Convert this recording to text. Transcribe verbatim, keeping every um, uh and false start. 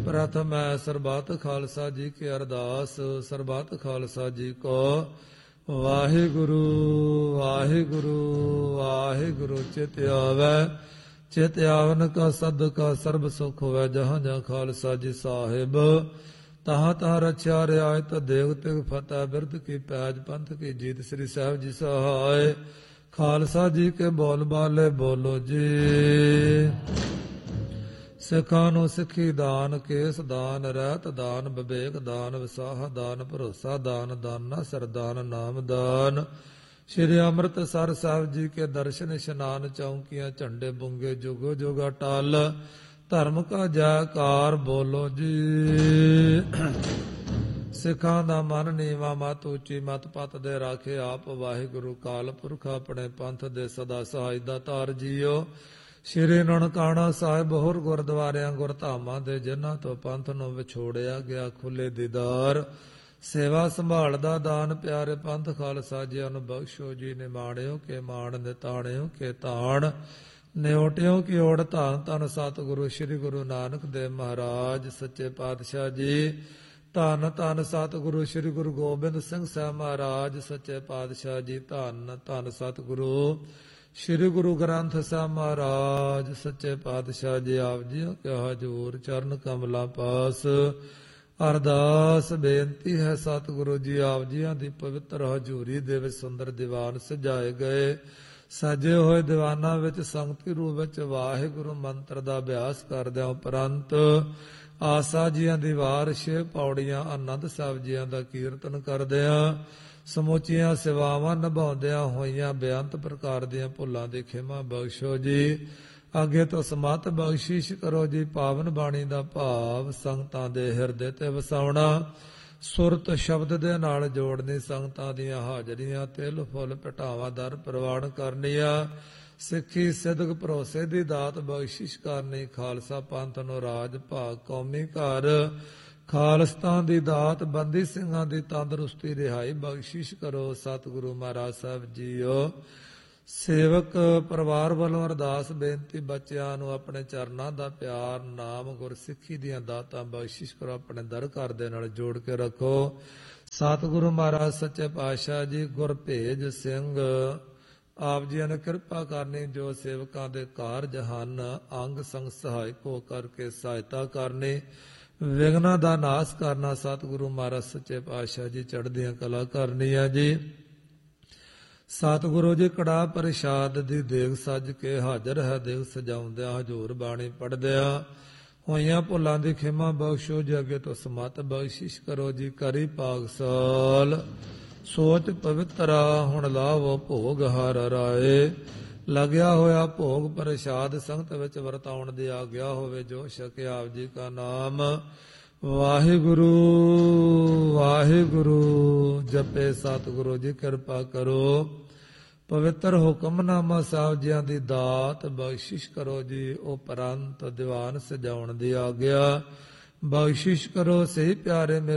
ਪ੍ਰਥਮ ਹੈ ਸਰਬੱਤ ਖਾਲਸਾ ਜੀ ਕੀ ਅਰਦਾਸ। ਸਰਬੱਤ ਖਾਲਸਾ ਜੀ ਕੋ ਵਾਹਿਗੁਰੂ ਵਾਹਿਗੁਰੂ ਵਾਹਿਗੁਰੂ। ਚਿਤ ਆਵੈ ਚਿਤ ਆਵਨ ਕਾ ਸਦਕਾ ਸਰਬ ਸੁਖ ਹੋਵੈ। ਜਹਾਂ ਜਹਾਂ ਖਾਲਸਾ ਜੀ ਸਾਹਿਬ ਤਹਾਂ ਤਹਾਂ ਰਚਿਆ ਰਿਆਇਤ ਦੇਵ ਤਿਗ ਫਤਿਹ ਬਿਰਧ ਕੀ ਪੈਜ ਪੰਥ ਕੀ ਜੀਤ। ਸ੍ਰੀ ਸਾਹਿਬ ਜੀ ਸਹਾਇ ਖਾਲਸਾ ਜੀ ਕੇ ਬੋਲ ਬਾਲੇ ਬੋਲੋ ਜੀ। ਸਿੱਖਾਂ ਨੂੰ ਸਿੱਖੀ ਦਾਨ, ਕੇਸ ਦਾਨ, ਰਹਿਤ ਦਾਨ, ਵਿਵੇਕ ਦਾਨ, ਵਿਸਾਹ ਦਾਨ, ਭਰੋਸਾ ਦਾਨ, ਦਾਨਾ ਸਰਦਾਨ, ਨਾਮ ਦਾਨ। ਸ਼੍ਰੀ ਅੰਮ੍ਰਿਤਸਰ ਸਾਹਿਬ ਜੀ ਕੇ ਦਰਸ਼ਨ ਇਸ਼ਨਾਨ, ਚੌਂਕੀਆਂ ਝੰਡੇ ਬੁੰਗੇ ਜੁਗੋ ਜੁਗਾ ਟਲ। ਧਰਮ ਕਾ ਜੈਕਾਰ ਬੋਲੋ ਜੀ। ਸਿੱਖਾਂ ਦਾ ਮਨ ਨੀਵਾ ਮਤ ਉੱਚੀ ਮਤ ਪਤ ਦੇ ਰਾਖੇ ਆਪ ਵਾਹਿਗੁਰੂ ਕਾਲ ਪੁਰਖ ਆਪਣੇ ਪੰਥ ਦੇ ਸਦਾ ਸਹਾਇ ਦਾ ਧਾਰ ਜੀਓ। ਸ਼੍ਰੀ ਨਨਕਾਣਾ ਸਾਹਿਬ ਹੋਰ ਗੁਰਦੁਆਰਿਆਂ ਗੁਰਧਾਮਾਂ ਦੇ ਜਿਨ੍ਹਾਂ ਤੋਂ ਪੰਥ ਨੂੰ ਵਿਛੋੜਿਆ ਗਿਆ ਖੁੱਲੇ ਦੀਦਾਰ। ਸੇਵਾ ਸੰਭਾਲ ਦਾ ਦਾਨ ਪਿਆਰੇ ਪੰਥ ਖਾਲਸਾ ਜੀਆਂ ਨੂੰ ਬਖਸ਼ੋ ਜੀ। ਨਿਮਾਣਿਓ ਕੇ ਮਾਣ ਨਿਤਾਣਿਓ ਕੇ ਤਾਣ ਨਿਉਟਿਓ ਕੀ ਓੜ ਧੰਨ ਧੰਨ ਸਤਿਗੁਰੂ ਸ਼੍ਰੀ ਗੁਰੂ ਨਾਨਕ ਦੇਵ ਮਹਾਰਾਜ ਸੱਚੇ ਪਾਤਸ਼ਾਹ ਜੀ। ਧੰਨ ਧੰਨ ਸਤਿਗੁਰੂ ਸ਼੍ਰੀ ਗੁਰੂ ਗੋਬਿੰਦ ਸਿੰਘ ਸਾਹਿਬ ਮਹਾਰਾਜ ਸੱਚੇ ਪਾਤਸ਼ਾਹ ਜੀ। ਧੰਨ ਧੰਨ ਸਤਿਗੁਰੂ ਸ਼੍ਰੀ ਗੁਰੂ ਗ੍ਰੰਥ ਸਾਹਿਬ ਮਹਾਰਾਜ ਸੱਚੇ ਪਾਤਸ਼ਾਹ ਜੀ। ਆਪ ਜੀ ਕੇ ਹਜ਼ੂਰ ਚਰਨ ਕਮਲਾਂ ਪਾਸ ਅਰਦਾਸ ਬੇਨਤੀ ਹੈ ਸਤਿਗੁਰੂ ਜੀ। ਆਪ ਜੀਆਂ ਦੀ ਪਵਿੱਤਰ ਹਜ਼ੂਰੀ ਦੇ ਵਿੱਚ ਸੁੰਦਰ ਦੀਵਾਨ ਸਜਾਏ ਗਏ। ਸਜੇ ਹੋਏ ਦੀਵਾਨਾਂ ਵਿੱਚ ਸੰਗਤੀ ਰੂਪ ਵਿੱਚ ਵਾਹਿਗੁਰੂ ਮੰਤਰ ਦਾ ਅਭਿਆਸ ਕਰਦਿਆਂ ਉਪਰੰਤ ਆਸਾ ਜੀਆਂ ਦੀ ਵਾਰ ਛੇ ਪੌੜੀਆਂ ਆਨੰਦ ਸਾਹਿਬ ਜੀਆਂ ਦਾ ਕੀਰਤਨ ਕਰਦਿਆਂ ਸਮੁੱਚੀਆਂ ਸੇਵਾਵਾਂ ਨਿਭਾਉਂਦਿਆਂ ਹੋਈਆਂ ਬੇਅੰਤ ਪ੍ਰਕਾਰ ਦੀਆਂ ਭੁੱਲਾਂ ਦੀ ਖਿਮਾ ਬਖਸ਼ੋ ਜੀ। ਅੱਗੇ ਤੋਂ ਸਮਤ ਬਖਸ਼ਿਸ਼ ਕਰੋ ਜੀ। ਪਾਵਨ ਬਾਣੀ ਦਾ ਭਾਵ ਸੰਗਤਾਂ ਦੇ ਹਿਰਦੇ ਤੇ ਵਸਾਉਣਾ, ਸੁਰਤ ਸ਼ਬਦ ਦੇ ਨਾਲ ਜੋੜਨੀ, ਸੰਗਤਾਂ ਦੀਆਂ ਹਾਜ਼ਰੀਆਂ ਤਿਲ ਫੁੱਲ ਭਟਾਵਾਂ ਦਰ ਪ੍ਰਵਾਨ ਕਰਨੀਆਂ, ਸਿੱਖੀ ਸਿਦਕ ਭਰੋਸੇ ਦੀ ਦਾਤ ਬਖਸ਼ਿਸ਼ ਕਰਨੀ, ਖਾਲਸਾ ਪੰਥ ਨੂੰ ਰਾਜ ਭਾਗ ਕੌਮੀ ਘਰ ਖਾਲਸਤਾਨ ਦੀ ਦਾਤ, ਬੰਦੀ ਸਿੰਘਾਂ ਦੀ ਤੰਦਰੁਸਤੀ ਰਿਹਾਈ ਬਖਸ਼ਿਸ਼ ਕਰੋ ਸਤਿਗੁਰੂ ਮਹਾਰਾਜ ਸਾਹਿਬ ਜੀਓ। ਸੇਵਕ ਪਰਿਵਾਰ ਵੱਲੋਂ ਅਰਦਾਸ ਬੇਨਤੀ ਬੱਚਿਆਂ ਨੂੰ ਆਪਣੇ ਚਰਨਾਂ ਦਾ ਪਿਆਰ, ਨਾਮ ਗੁਰਸਿੱਖੀ ਦੀਆਂ ਦਾਤਾਂ ਬਖਸ਼ਿਸ਼ ਕਰੋ। ਆਪਣੇ ਦਰ ਘਰ ਦੇ ਨਾਲ ਜੋੜ ਕੇ ਰੱਖੋ। ਸਤਿਗੁਰੂ ਮਹਾਰਾਜ ਸੱਚੇ ਪਾਤਸ਼ਾਹ ਜੀ ਗੁਰਭੇਜ ਸਿੰਘ ਆਪ ਜੀਆਂ ਨੇ ਕਿਰਪਾ ਕਰਨੀ। ਜੋ ਸੇਵਕਾਂ ਦੇ ਕਾਰਜ ਹਨ ਅੰਗ ਸੰਗ ਸਹਾਇਕ ਹੋ ਕਰਕੇ ਸਹਾਇਤਾ ਕਰਨੀ, ਵਿਘਨਾਂ ਦਾ ਨਾਸ ਕਰਨਾ। ਸਤਿਗੁਰੂ ਮਹਾਰਾਜ ਸੱਚੇ ਪਾਤਸ਼ਾਹ ਜੀ ਚੜ੍ਹਦੀਆਂ ਕਲਾ ਕਰਨੀਆਂ ਜੀ। ਸਤਿਗੁਰੂ ਜੀ ਕੜਾ ਪ੍ਰਸ਼ਾਦ ਦੀ ਦੇਗ ਸੱਜ ਕੇ ਹਾਜ਼ਰ ਹੈ। ਦੇਗ ਸਜਾਉਂਦਿਆਂ ਹਜ਼ੂਰ ਬਾਣੀ ਪੜ੍ਹਦਿਆਂ ਹੋਈਆਂ ਭੁੱਲਾਂ ਦੀ ਖਿਮਾ ਬਖਸ਼ੋ ਜੀ। ਅੱਗੇ ਤੋਂ ਸਮਤ ਬਖਸ਼ਿਸ਼ ਕਰੋ ਜੀ। ਕਰੀ ਪਾਗਸਾਲ ਸੋਚ ਪਵਿੱਤਰਾ ਹੁਣ ਲਾਵੋ ਭੋਗ ਹਰ ਰਾਏ। ਲੱਗਿਆ ਹੋਇਆ ਭੋਗ ਪ੍ਰਸ਼ਾਦ ਸੰਗਤ ਵਿੱਚ ਵਰਤਾਉਣ ਦੀ ਆਗਿਆ ਹੋਵੇ। ਜੋ ਛਕੇ ਆਪ ਜੀ ਕਾ ਨਾਮ ਵਾਹਿਗੁਰੂ ਵਾਹਿਗੁਰੂ ਜਪੇ। ਸਤਿਗੁਰੂ ਜੀ ਕਿਰਪਾ ਕਰੋ। ਪਵਿੱਤਰ ਹੁਕਮਨਾਮਾ ਸਾਹਿਬ ਜੀਆਂ ਦੀ ਦਾਤ ਬਖਸ਼ਿਸ਼ ਕਰੋ ਜੀ। ਉਪਰੰਤ ਦੀਵਾਨ ਸਜਾਉਣ ਦੀ ਆਗਿਆ ਬਖਸ਼ਿਸ਼ ਕਰੋ। ਸਹੀ ਪਿਆਰੇ